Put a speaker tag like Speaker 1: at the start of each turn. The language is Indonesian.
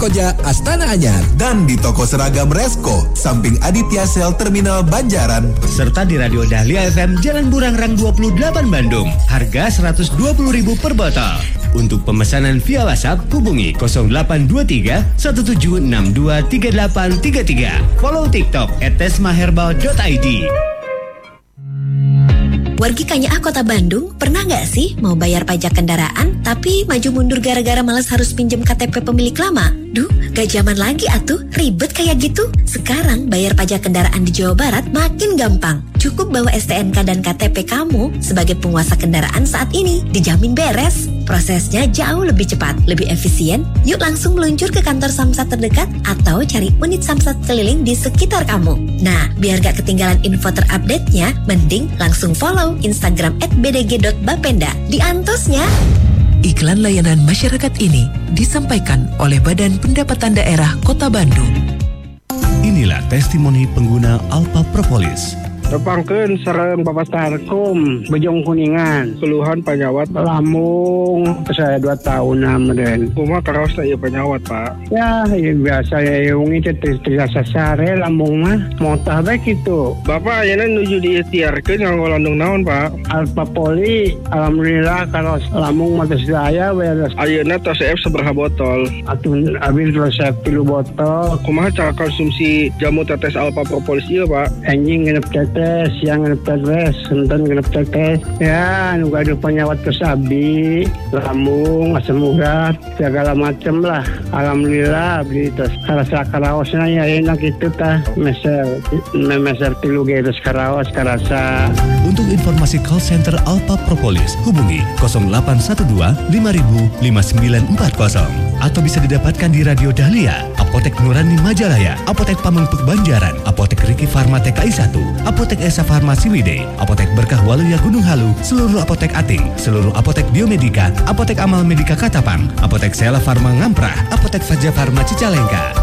Speaker 1: Koja Astana Anyar.
Speaker 2: Dan di toko seragam Resko, samping Aditya Sel Terminal Banjaran.
Speaker 3: Serta di Radio Dahlia FM Jalan Burangrang 28 Bandung. Harga Rp120.000 per botol. Untuk pemesanan via WhatsApp hubungi 0823 1762 3833. Follow TikTok @tesmaherbal.id.
Speaker 4: Wargi Kanyaah Kota Bandung, pernah nggak sih mau bayar pajak kendaraan tapi maju mundur gara-gara malas harus pinjem KTP pemilik lama? Duh, gak zaman lagi atuh, ribet kayak gitu. Sekarang bayar pajak kendaraan di Jawa Barat makin gampang. Cukup bawa STNK dan KTP kamu sebagai penguasa kendaraan saat ini, dijamin beres. Prosesnya jauh lebih cepat, lebih efisien. Yuk langsung meluncur ke kantor Samsat terdekat atau cari unit Samsat keliling di sekitar kamu. Nah, biar gak ketinggalan info terupdate-nya, mending langsung follow Instagram @bdg.bapenda. Diantosnya.
Speaker 5: Iklan layanan masyarakat ini disampaikan oleh Badan Pendapatan Daerah Kota Bandung.
Speaker 3: Inilah testimoni pengguna Alpa Propolis.
Speaker 6: Tepangkeun sareng Papastarkum Bejong Kuningan keluhan penyawat lambung saya 2 tahun namun kumaha karaos ieu penyawat Pak ya biasa ya ungi teh tiasa sare lambung mah montah bae kitu Bapak ayeuna nuju diikhtiarkeun nganggo landung naon Pak Alpha Poli alhamdulillah karaos lambung mah geus aya beres ayeuna tos sabaraha botol atuh abis resep 3 botol kumaha cara konsumsi jamu tetes Alpha Propolis ieu Pak anjing genep tetes siang genep tetes, senten genep tetes ya, nu gaduh penyawat kesabi lambung, asam urat segala macem lah, alhamdulillah beli terus karasa karaosnya ya enak itu tah meser 3 geus karaos karasa.
Speaker 3: Untuk informasi call center Alpha Propolis hubungi 0812 5000 5940 atau bisa didapatkan di Radio Dahlia, Apotek Nurani Majalaya, Apotek Pamengpeuk Banjaran, Apotek Riki Farma TKI 1, Apotek Esa Farmasi Wide, Apotek Berkah Waluya Gunung Halu, seluruh apotek Ating, seluruh apotek Biomedika, Apotek Amal Medika Katapang, Apotek Sela Farma Ngamprah, Apotek Faja Farma Cicalengka.